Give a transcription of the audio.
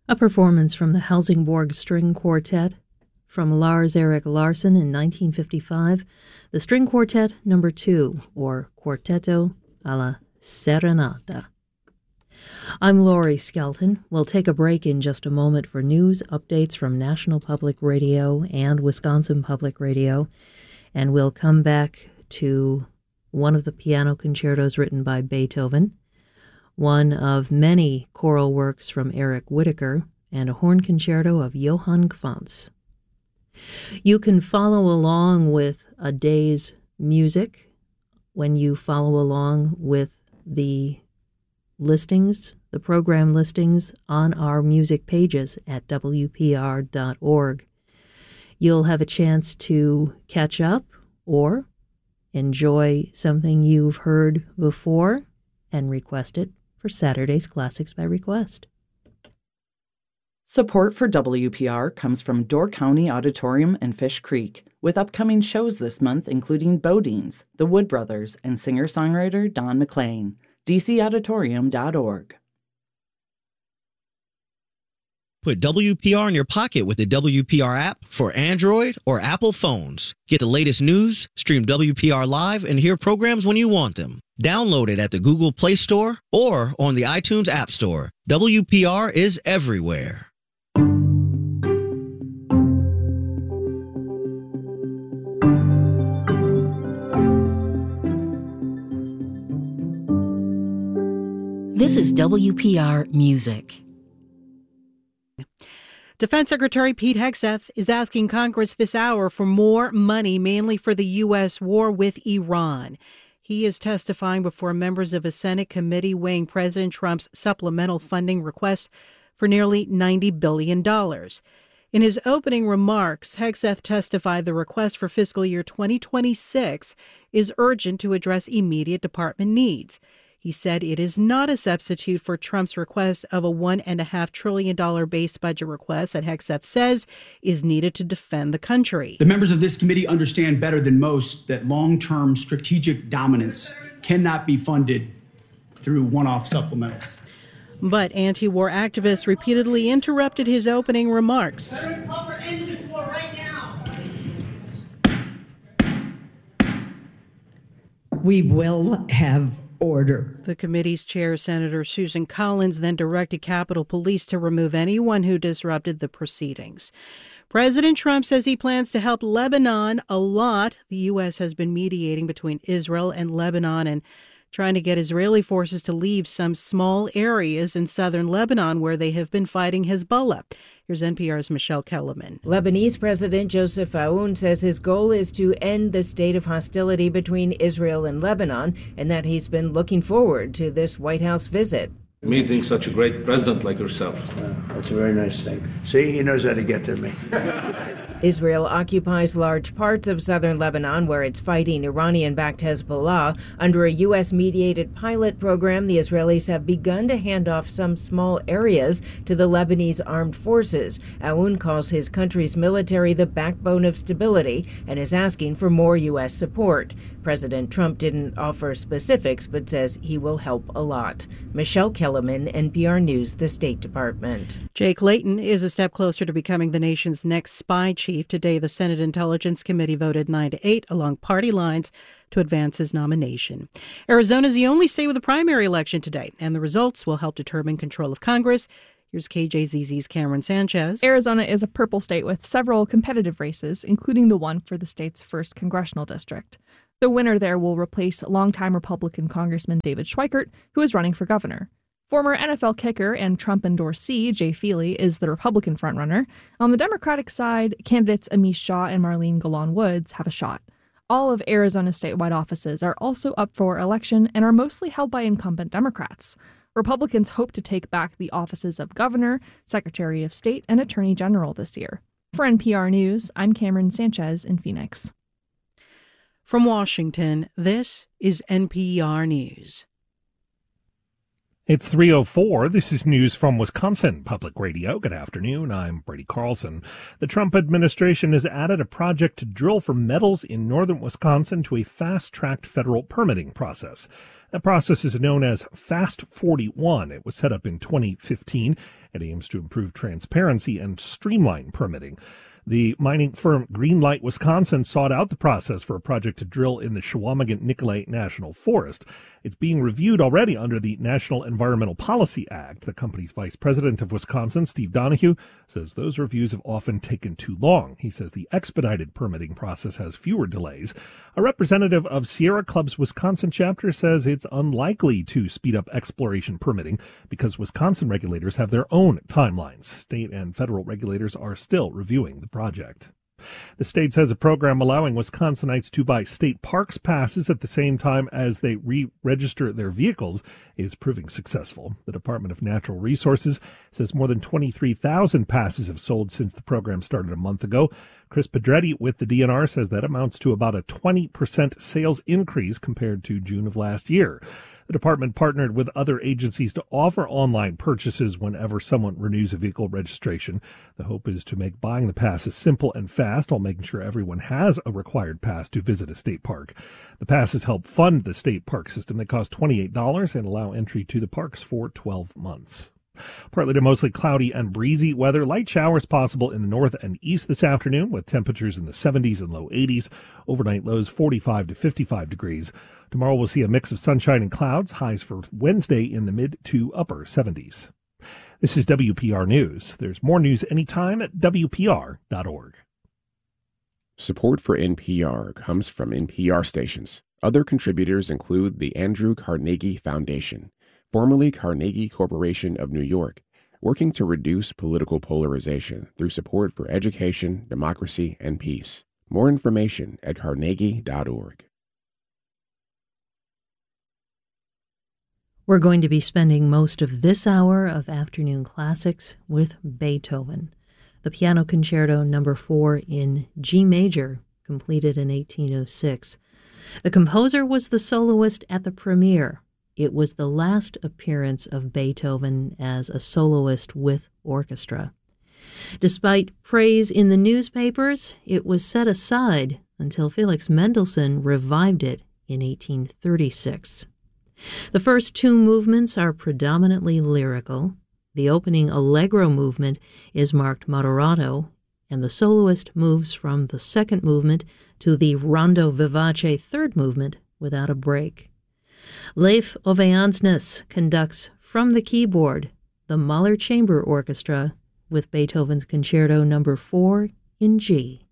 A performance from the Helsingborg String Quartet from Lars Erik Larsson in 1955, the String Quartet No. 2, or Quartetto alla Serenata. I'm Laurie Skelton. We'll take a break in just a moment for news, updates from National Public Radio and Wisconsin Public Radio, and we'll come back to one of the piano concertos written by Beethoven, one of many choral works from Eric Whitacre, and a horn concerto of Johann Quantz. You can follow along with a day's music when you follow along with the listings, the program listings on our music pages at WPR.org. You'll have a chance to catch up or enjoy something you've heard before and request it for Saturday's Classics by Request. Support for WPR comes from Door County Auditorium and Fish Creek, with upcoming shows this month including Bodines, the Wood Brothers, and singer-songwriter Don McLean. dcauditorium.org. Put WPR in your pocket with the WPR app for Android or Apple phones. Get the latest news, stream WPR live, and hear programs when you want them. Download it at the Google Play Store or on the iTunes App Store. WPR is everywhere. This is WPR Music. Defense Secretary Pete Hegseth is asking Congress this hour for more money, mainly for the U.S. war with Iran. He is testifying before members of a Senate committee weighing President Trump's supplemental funding request for nearly $90 billion. In his opening remarks, Hegseth testified the request for fiscal year 2026 is urgent to address immediate department needs. He said it is not a substitute for Trump's request of a $1.5 trillion base budget request that Hegseth says is needed to defend the country. The members of this committee understand better than most that long-term strategic dominance cannot be funded through one-off supplementals. But anti-war activists repeatedly interrupted his opening remarks. We will have order. The committee's chair, Senator Susan Collins, then directed Capitol Police to remove anyone who disrupted the proceedings. President Trump says he plans to help Lebanon a lot. The U.S. has been mediating between Israel and Lebanon and trying to get Israeli forces to leave some small areas in southern Lebanon where they have been fighting Hezbollah. Here's NPR's Michelle Kellerman. Lebanese President Joseph Aoun says his goal is to end the state of hostility between Israel and Lebanon, and that he's been looking forward to this White House visit. Meeting such a great president like yourself. That's a very nice thing. See, he knows how to get to me. Israel occupies large parts of southern Lebanon where it's fighting Iranian-backed Hezbollah. Under a U.S.-mediated pilot program, the Israelis have begun to hand off some small areas to the Lebanese armed forces. Aoun calls his country's military the backbone of stability and is asking for more U.S. support. President Trump didn't offer specifics but says he will help a lot. Michelle Kellerman, NPR News, the State Department. Jake Layton is a step closer to becoming the nation's next spy chief. Today, the Senate Intelligence Committee voted 9-8 along party lines to advance his nomination. Arizona is the only state with a primary election today, and the results will help determine control of Congress. Here's KJZZ's Cameron Sanchez. Arizona is a purple state with several competitive races, including the one for the state's first congressional district. The winner there will replace longtime Republican Congressman David Schweikert, who is running for governor. Former NFL kicker and Trump endorsee Jay Feely is the Republican frontrunner. On the Democratic side, candidates Amish Shaw and Marlene Golan Woods have a shot. All of Arizona's statewide offices are also up for election and are mostly held by incumbent Democrats. Republicans hope to take back the offices of governor, secretary of state, and attorney general this year. For NPR News, I'm Cameron Sanchez in Phoenix. From Washington, this is NPR News. It's 3:04. This is news from Wisconsin Public Radio. Good afternoon. I'm Brady Carlson. The Trump administration has added a project to drill for metals in northern Wisconsin to a fast-tracked federal permitting process. That process is known as Fast 41. It was set up in 2015 and aims to improve transparency and streamline permitting. The mining firm Greenlight Wisconsin sought out the process for a project to drill in the Chequamegon-Nicolet National Forest. It's being reviewed already under the National Environmental Policy Act. The company's vice president of Wisconsin, Steve Donahue, says those reviews have often taken too long. He says the expedited permitting process has fewer delays. A representative of Sierra Club's Wisconsin chapter says it's unlikely to speed up exploration permitting because Wisconsin regulators have their own timelines. State and federal regulators are still reviewing the project. The state says a program allowing Wisconsinites to buy state parks passes at the same time as they re-register their vehicles is proving successful. The Department of Natural Resources says more than 23,000 passes have sold since the program started a month ago. Chris Pedretti with the DNR says that amounts to about a 20% sales increase compared to June of last year. The department partnered with other agencies to offer online purchases whenever someone renews a vehicle registration. The hope is to make buying the passes simple and fast while making sure everyone has a required pass to visit a state park. The passes help fund the state park system. They cost $28 and allow entry to the parks for 12 months. Partly to mostly cloudy and breezy weather. Light showers possible in the north and east this afternoon with temperatures in the 70s and low 80s. Overnight lows 45 to 55 degrees. Tomorrow we'll see a mix of sunshine and clouds. Highs for Wednesday in the mid to upper 70s. This is WPR News. There's more news anytime at WPR.org. Support for NPR comes from NPR stations. Other contributors include the Andrew Carnegie Foundation, formerly Carnegie Corporation of New York, working to reduce political polarization through support for education, democracy, and peace. More information at carnegie.org. We're going to be spending most of this hour of afternoon classics with Beethoven. The Piano Concerto No. 4 in G major, completed in 1806. The composer was the soloist at the premiere. It was the last appearance of Beethoven as a soloist with orchestra. Despite praise in the newspapers, it was set aside until Felix Mendelssohn revived it in 1836. The first two movements are predominantly lyrical. The opening allegro movement is marked moderato, and the soloist moves from the second movement to the rondo vivace third movement without a break. Leif Ove Andsnes conducts from the keyboard the Mahler Chamber Orchestra with Beethoven's Concerto No. 4 in G.